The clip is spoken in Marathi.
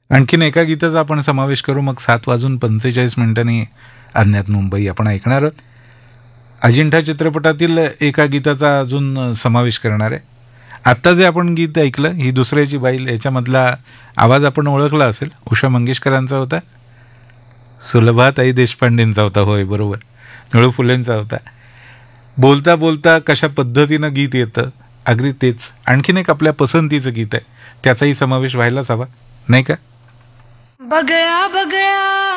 आणखीन एका गीताचा आपण समावेश करू, मग 7:45 अज्ञात मुंबई आपण ऐकणार आहोत. अजिंठा चित्रपटातील एका गीताचा अजून समावेश करणार आहे. आत्ता जे आपण गीत ऐकलं, ही दुसऱ्याची बाईल, याच्यामधला आवाज आपण ओळखला असेल, उषा मंगेशकरांचा होता, सुलभाताई देशपांडेंचा होता, होय बरोबर, निळू फुलेंचा होता. बोलता बोलता कशा पद्धतीनं गीत येतं, अगदी तेच. आणखीन एक आपल्या पसंतीचं गीत आहे, त्याचाही समावेश व्हायलाच हवा, नाही का? बगळ्या बगळ्या